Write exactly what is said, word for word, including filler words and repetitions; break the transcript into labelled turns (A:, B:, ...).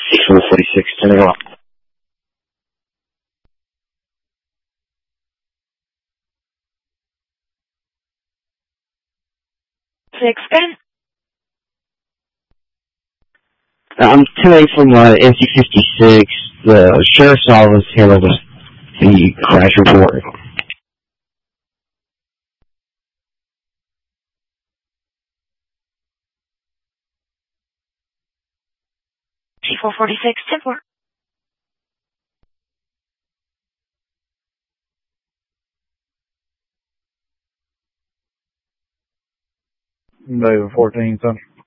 A: four forty-six, ten o'clock.
B: Six, Ben.
A: I'm coming from uh, M C fifty-six. The sheriff's office handled the crash report.
B: G four forty-six, ten four.
C: David fourteen, Central.